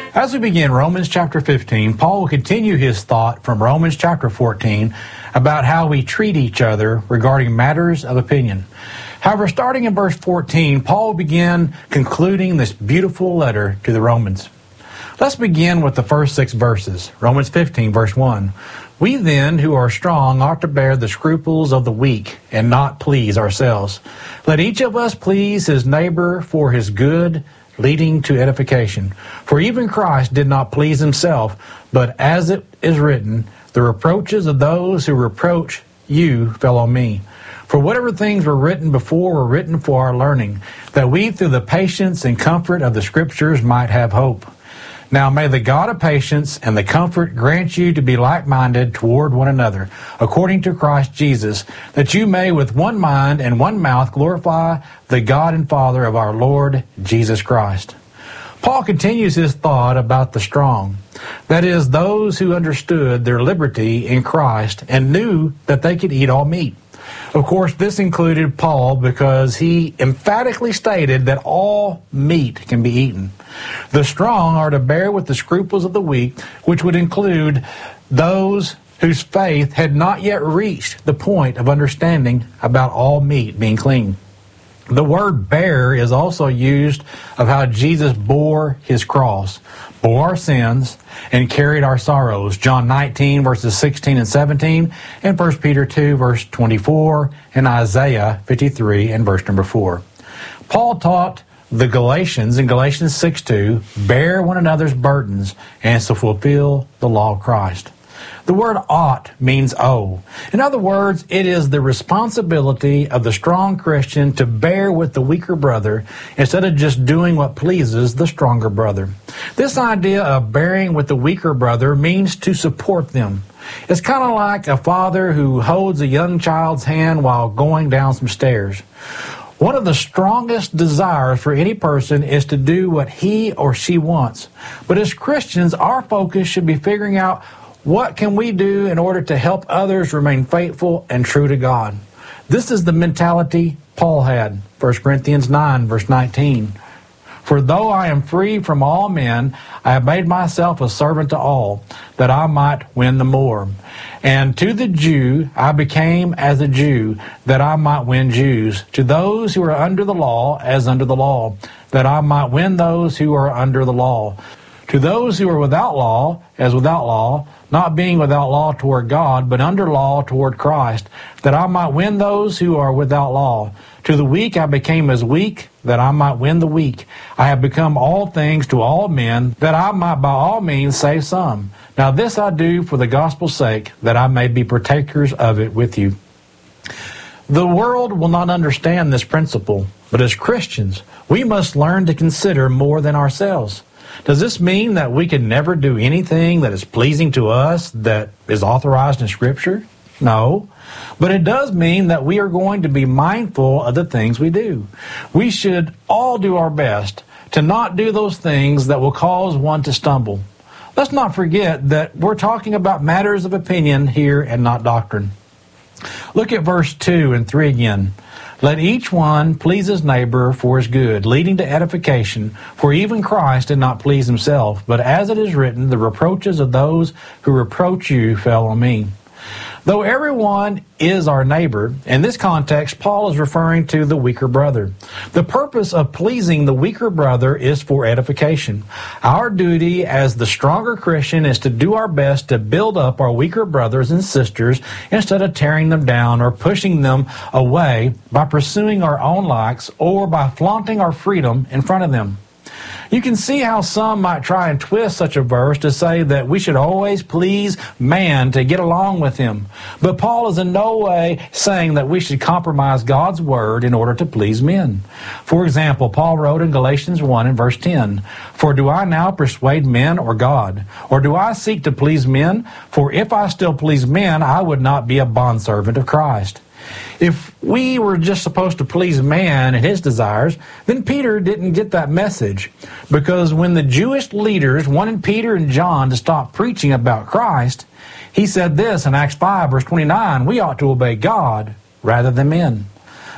As we begin Romans chapter 15, Paul will continue his thought from Romans chapter 14 about how we treat each other regarding matters of opinion. However, starting in verse 14, Paul will begin concluding this beautiful letter to the Romans. Let's begin with the first 6 verses. Romans 15, verse 1. We then, who are strong, ought to bear the scruples of the weak and not please ourselves. Let each of us please his neighbor for his good, leading to edification. For even Christ did not please himself, but as it is written, the reproaches of those who reproach you fell on me. For whatever things were written before were written for our learning, that we through the patience and comfort of the Scriptures might have hope. Now may the God of patience and the comfort grant you to be like-minded toward one another, according to Christ Jesus, that you may with one mind and one mouth glorify the God and Father of our Lord Jesus Christ. Paul continues his thought about the strong, that is, those who understood their liberty in Christ and knew that they could eat all meat. Of course, this included Paul because he emphatically stated that all meat can be eaten. The strong are to bear with the scruples of the weak, which would include those whose faith had not yet reached the point of understanding about all meat being clean. The word bear is also used of how Jesus bore his cross, bore our sins, and carried our sorrows. John 19, verses 16 and 17, and 1 Peter 2, verse 24, and Isaiah 53, and verse number 4. Paul taught the Galatians in Galatians 6:2, bear one another's burdens, and so fulfill the law of Christ. The word ought means owe. In other words, it is the responsibility of the strong Christian to bear with the weaker brother instead of just doing what pleases the stronger brother. This idea of bearing with the weaker brother means to support them. It's kind of like a father who holds a young child's hand while going down some stairs. One of the strongest desires for any person is to do what he or she wants. But as Christians, our focus should be figuring out what can we do in order to help others remain faithful and true to God. This is the mentality Paul had. 1 Corinthians 9, verse 19. For though I am free from all men, I have made myself a servant to all, that I might win the more. And to the Jew I became as a Jew, that I might win Jews. To those who are under the law, as under the law, that I might win those who are under the law. To those who are without law, as without law, not being without law toward God, but under law toward Christ, that I might win those who are without law. To the weak I became as weak, that I might win the weak. I have become all things to all men, that I might by all means save some. Now this I do for the gospel's sake, that I may be partakers of it with you. The world will not understand this principle, but as Christians, we must learn to consider more than ourselves. Does this mean that we can never do anything that is pleasing to us that is authorized in Scripture? No. But it does mean that we are going to be mindful of the things we do. We should all do our best to not do those things that will cause one to stumble. Let's not forget that we're talking about matters of opinion here and not doctrine. Look at verse 2 and 3 again. Let each one please his neighbor for his good, leading to edification. For even Christ did not please himself, but as it is written, the reproaches of those who reproach you fell on me. Though everyone is our neighbor, in this context, Paul is referring to the weaker brother. The purpose of pleasing the weaker brother is for edification. Our duty as the stronger Christian is to do our best to build up our weaker brothers and sisters instead of tearing them down or pushing them away by pursuing our own likes or by flaunting our freedom in front of them. You can see how some might try and twist such a verse to say that we should always please man to get along with him. But Paul is in no way saying that we should compromise God's word in order to please men. For example, Paul wrote in Galatians 1 and verse 10, For do I now persuade men or God? Or do I seek to please men? For if I still please men, I would not be a bondservant of Christ. If we were just supposed to please man and his desires, then Peter didn't get that message. Because when the Jewish leaders wanted Peter and John to stop preaching about Christ, he said this in Acts 5, verse 29, we ought to obey God rather than men.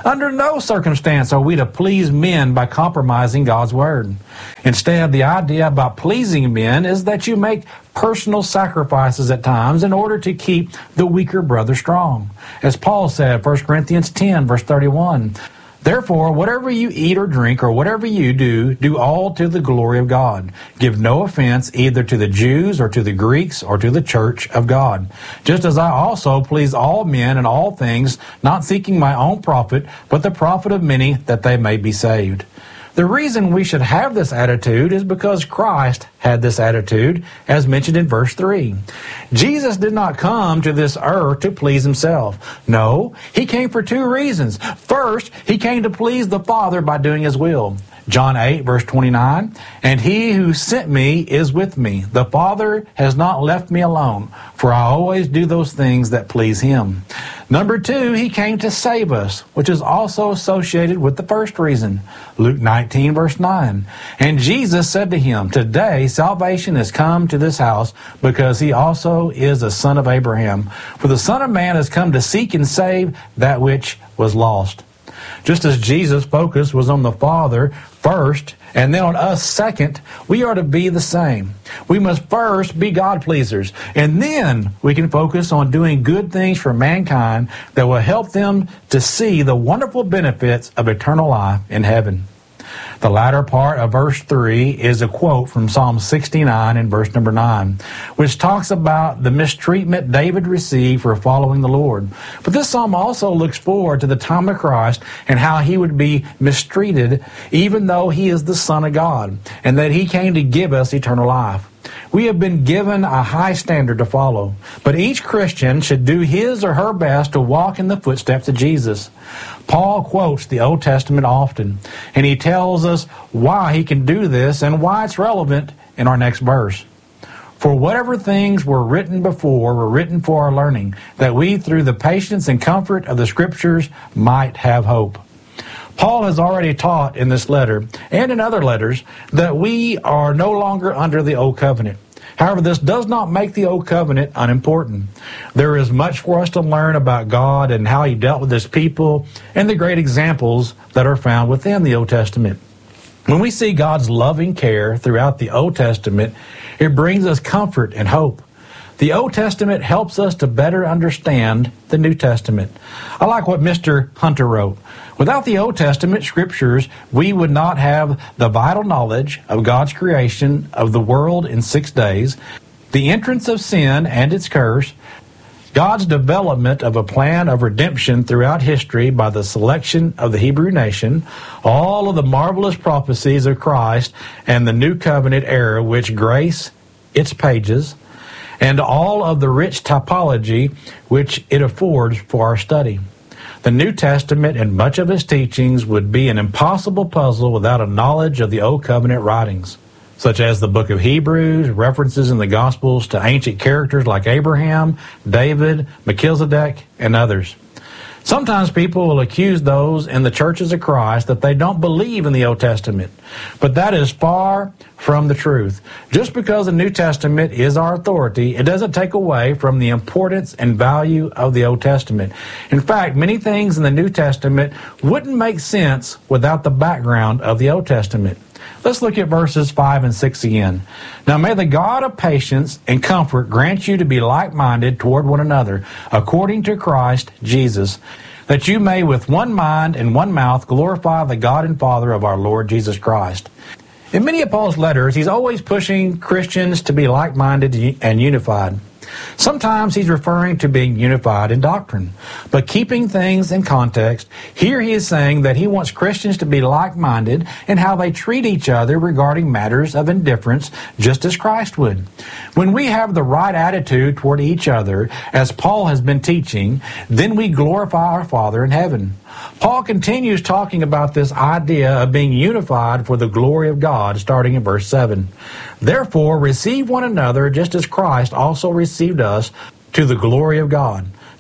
Under no circumstance are we to please men by compromising God's word. Instead, the idea about pleasing men is that you make personal sacrifices at times in order to keep the weaker brother strong. As Paul said, 1 Corinthians 10, verse 31, "Therefore, whatever you eat or drink or whatever you do, do all to the glory of God. Give no offense either to the Jews or to the Greeks or to the church of God. Just as I also please all men in all things, not seeking my own profit, but the profit of many, that they may be saved." The reason we should have this attitude is because Christ had this attitude, as mentioned in verse 3. Jesus did not come to this earth to please himself. No, he came for two reasons. First, he came to please the Father by doing his will. John 8, verse 29, "And he who sent me is with me. The Father has not left me alone, for I always do those things that please him." Number two, he came to save us, which is also associated with the first reason. Luke 19, verse 9, "And Jesus said to him, Today salvation has come to this house, because he also is a son of Abraham. For the Son of Man has come to seek and save that which was lost." Just as Jesus' focus was on the Father first, and then on us second, we are to be the same. We must first be God-pleasers, and then we can focus on doing good things for mankind that will help them to see the wonderful benefits of eternal life in heaven. The latter part of verse 3 is a quote from Psalm 69 in verse number 9, which talks about the mistreatment David received for following the Lord. But this psalm also looks forward to the time of Christ and how he would be mistreated even though he is the Son of God, and that he came to give us eternal life. We have been given a high standard to follow, but each Christian should do his or her best to walk in the footsteps of Jesus. Paul quotes the Old Testament often, and he tells us why he can do this and why it's relevant in our next verse. "For whatever things were written before were written for our learning, that we through the patience and comfort of the Scriptures might have hope." Paul has already taught in this letter and in other letters that we are no longer under the Old Covenant. However, this does not make the Old Covenant unimportant. There is much for us to learn about God and how he dealt with his people and the great examples that are found within the Old Testament. When we see God's loving care throughout the Old Testament, it brings us comfort and hope. The Old Testament helps us to better understand the New Testament. I like what Mr. Hunter wrote. Without the Old Testament scriptures, we would not have the vital knowledge of God's creation of the world in 6 days, the entrance of sin and its curse, God's development of a plan of redemption throughout history by the selection of the Hebrew nation, all of the marvelous prophecies of Christ and the New Covenant era which grace its pages, and all of the rich typology which it affords for our study. The New Testament and much of its teachings would be an impossible puzzle without a knowledge of the Old Covenant writings, such as the book of Hebrews, references in the Gospels to ancient characters like Abraham, David, Melchizedek, and others. Sometimes people will accuse those in the churches of Christ that they don't believe in the Old Testament, but that is far from the truth. Just because the New Testament is our authority, it doesn't take away from the importance and value of the Old Testament. In fact, many things in the New Testament wouldn't make sense without the background of the Old Testament. Let's look at verses 5 and 6 again. "Now may the God of patience and comfort grant you to be like-minded toward one another, according to Christ Jesus, that you may with one mind and one mouth glorify the God and Father of our Lord Jesus Christ." In many of Paul's letters, he's always pushing Christians to be like-minded and unified. Sometimes he's referring to being unified in doctrine, but keeping things in context, here he is saying that he wants Christians to be like-minded in how they treat each other regarding matters of indifference, just as Christ would. When we have the right attitude toward each other, as Paul has been teaching, then we glorify our Father in heaven. Paul continues talking about this idea of being unified for the glory of God, starting in verse 7. "Therefore receive one another just as Christ also received us to the glory of God.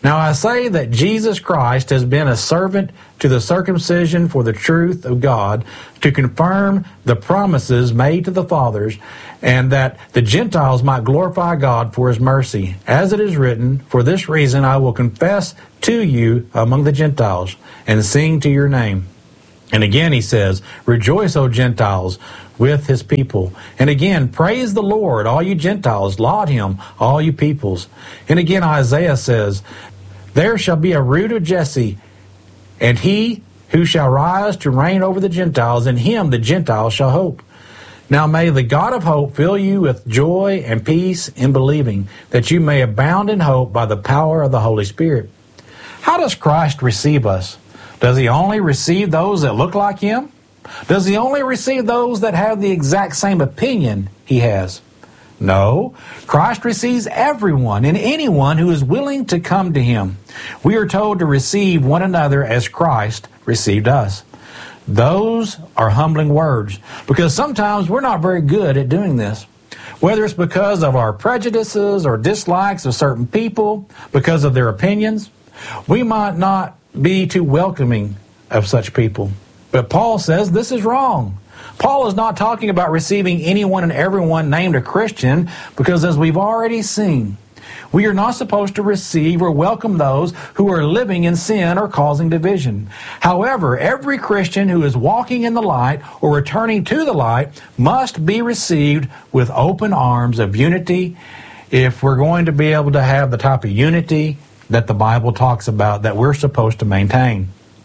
Now I say that Jesus Christ has been a servant to the circumcision for the truth of God, to confirm the promises made to the fathers, and that the Gentiles might glorify God for his mercy. As it is written, for this reason I will confess to you among the Gentiles, and sing to your name. And again he says, rejoice, O Gentiles, with his people. And again, praise the Lord, all you Gentiles, laud him, all you peoples. And again Isaiah says, there shall be a root of Jesse, and he who shall rise to reign over the Gentiles, in him the Gentiles shall hope. Now may the God of hope fill you with joy and peace in believing, that you may abound in hope by the power of the Holy Spirit. How does Christ receive us? Does he only receive those that look like him? Does he only receive those that have the exact same opinion he has? No, Christ receives everyone and anyone who is willing to come to him. We are told to receive one another as Christ received us. Those are humbling words, because sometimes we're not very good at doing this. Whether it's because of our prejudices or dislikes of certain people, because of their opinions, we might not be too welcoming of such people. But Paul says this is wrong. Paul is not talking about receiving anyone and everyone named a Christian, because as we've already seen, we are not supposed to receive or welcome those who are living in sin or causing division. However, every Christian who is walking in the light or returning to the light must be received with open arms of unity if we're going to be able to have the type of unity that the Bible talks about that we're supposed to maintain.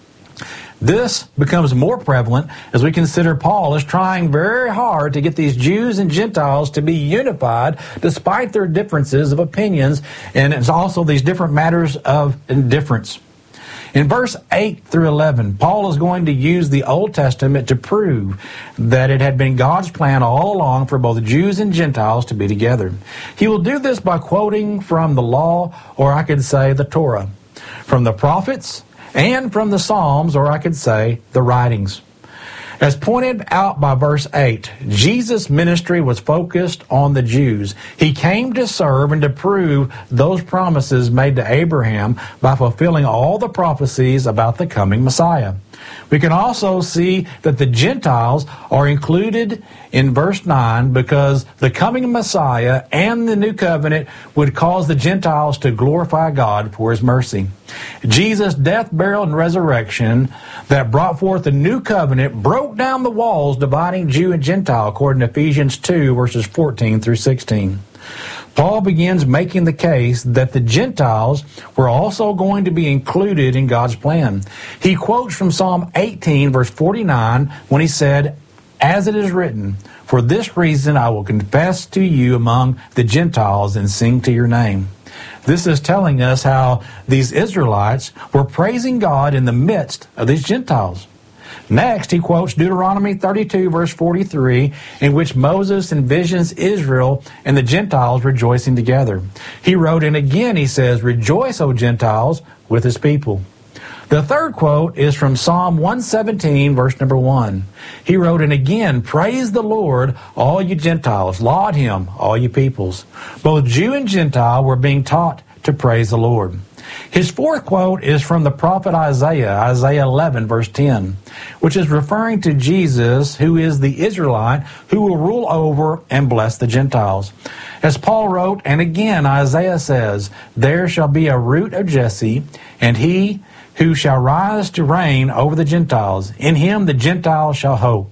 This becomes more prevalent as we consider Paul is trying very hard to get these Jews and Gentiles to be unified despite their differences of opinions, and it's also these different matters of indifference. In verse 8 through 11, Paul is going to use the Old Testament to prove that it had been God's plan all along for both Jews and Gentiles to be together. He will do this by quoting from the law, or I could say the Torah, from the prophets, and from the Psalms, or I could say the writings. As pointed out by verse 8, Jesus' ministry was focused on the Jews. He came to serve and to prove those promises made to Abraham by fulfilling all the prophecies about the coming Messiah. We can also see that the Gentiles are included in verse 9 because the coming Messiah and the new covenant would cause the Gentiles to glorify God for his mercy. Jesus' death, burial, and resurrection that brought forth the new covenant broke down the walls dividing Jew and Gentile, according to Ephesians 2, verses 14 through 16. Paul begins making the case that the Gentiles were also going to be included in God's plan. He quotes from Psalm 18, verse 49, when he said, as it is written, for this reason I will confess to you among the Gentiles and sing to your name. This is telling us how these Israelites were praising God in the midst of these Gentiles. Next, he quotes Deuteronomy 32, verse 43, in which Moses envisions Israel and the Gentiles rejoicing together. He wrote, and again he says, rejoice, O Gentiles, with his people. The third quote is from Psalm 117, verse number 1. He wrote, and again, praise the Lord, all you Gentiles, laud him, all you peoples. Both Jew and Gentile were being taught to praise the Lord. His fourth quote is from the prophet Isaiah, Isaiah 11, verse 10, which is referring to Jesus, who is the Israelite, who will rule over and bless the Gentiles. As Paul wrote, and again Isaiah says, there shall be a root of Jesse, and he who shall rise to reign over the Gentiles. In him the Gentiles shall hope.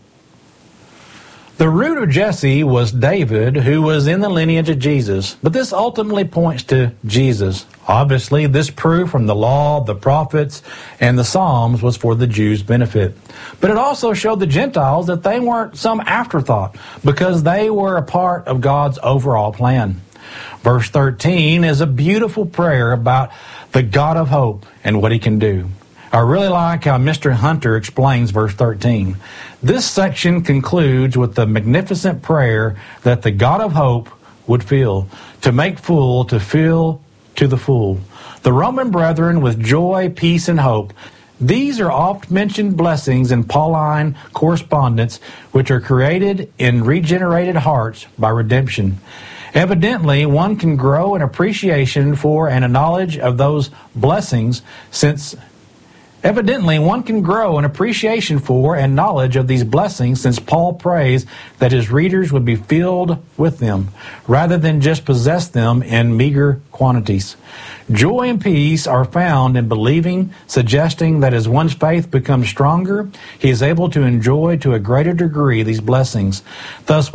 The root of Jesse was David, who was in the lineage of Jesus, but this ultimately points to Jesus. Obviously, this proof from the law, the prophets, and the Psalms was for the Jews' benefit. But it also showed the Gentiles that they weren't some afterthought, because they were a part of God's overall plan. Verse 13 is a beautiful prayer about the God of hope and what he can do. I really like how Mr. Hunter explains verse 13. This section concludes with the magnificent prayer that the God of hope would fill, to make full, to fill to the full. The Roman brethren with joy, peace, and hope. These are oft mentioned blessings in Pauline correspondence, which are created in regenerated hearts by redemption. Evidently, one can grow an appreciation for and a knowledge of those blessings since Paul prays that his readers would be filled with them, rather than just possess them in meager quantities. Joy and peace are found in believing, suggesting that as one's faith becomes stronger, he is able to enjoy to a greater degree these blessings. Thus,